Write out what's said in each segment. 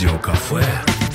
Радиокафе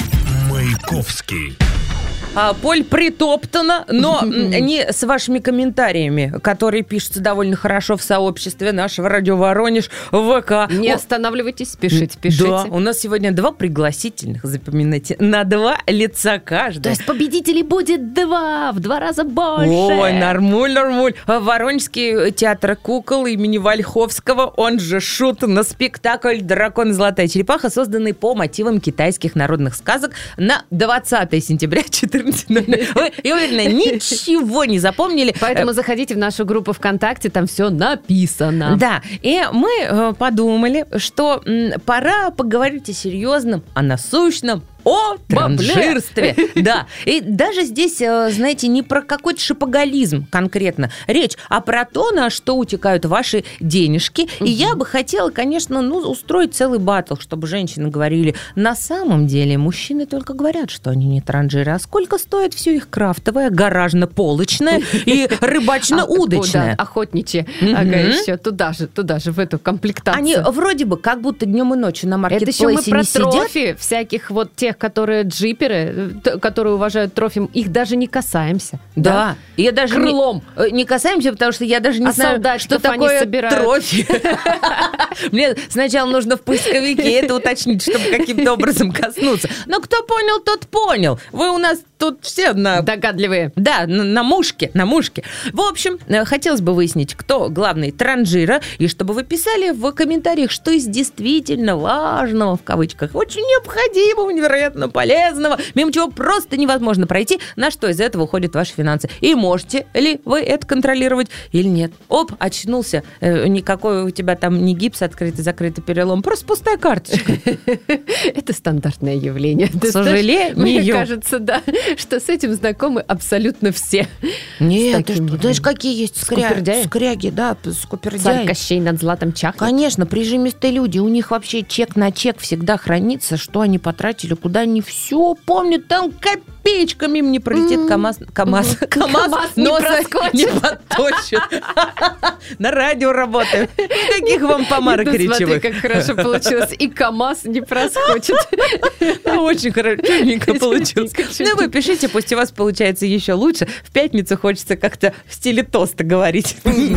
Маяковский. Поль притоптана, но не с вашими комментариями, которые пишутся довольно хорошо в сообществе нашего радио Воронеж ВК. Не останавливайтесь, пишите. Да, у нас сегодня 2 пригласительных, запоминайте, на 2 лица каждый. То есть победителей будет 2, в 2 раза больше. Ой, нормуль. Воронежский театр кукол имени Вольховского, он же Шут, на спектакль «Дракон и золотая черепаха», созданный по мотивам китайских народных сказок на 20 сентября 14. Вы, я уверена, ничего не запомнили. Поэтому заходите в нашу группу ВКонтакте, там все написано. Да, и мы подумали, что пора поговорить о серьезном, о насущном, о транжирстве. Да. И даже здесь, знаете, не про какой-то шопоголизм конкретно речь, а про то, на что утекают ваши денежки. И я бы хотела, конечно, устроить целый баттл, чтобы женщины говорили, на самом деле мужчины только говорят, что они не транжиры, а сколько стоит все их крафтовое, гаражно-полочное и рыбачно-удочное. Охотничье. Ага, еще туда же, в эту комплектацию. Они вроде бы как будто днем и ночью на маркетплейсе не сидят. Это еще мы про трофи всяких вот тех, которые джиперы, которые уважают трофи, их даже не касаемся. Да. Я даже крылом. Не касаемся, потому что я даже не знаю, что такое трофи. Мне сначала нужно в поисковике это уточнить, чтобы каким-то образом коснуться. Но кто понял, тот понял. Вы у нас тут все догадливые. Да, на мушке. В общем, хотелось бы выяснить, кто главный транжира, и чтобы вы писали в комментариях, что из действительно важного, в кавычках, очень необходимого, невероятно полезного, мимо чего просто невозможно пройти, на что из этого уходят ваши финансы. И можете ли вы это контролировать или нет? Оп, очнулся, никакой у тебя там не гипс открытый, закрытый перелом, просто пустая карточка. Это стандартное явление. К сожалению. Мне кажется, да, что с этим знакомы абсолютно все. Нет, ты что, знаешь, какие есть скряги, да, скупердяи. Царь Кощей над златом чахнет. Конечно, прижимистые люди, у них вообще чек на чек всегда хранится, что они потратили, куда они все помнят, там копеечками им не пролетит КамАЗ носа не подточит. На радио работаем. Каких вам помарок речевых. Смотри, как хорошо получилось. И КамАЗ не проскочит. Очень хорошо, чудненько получилось. Ну, вы пишите, пусть у вас получается еще лучше. В пятницу хочется как-то в стиле тоста говорить.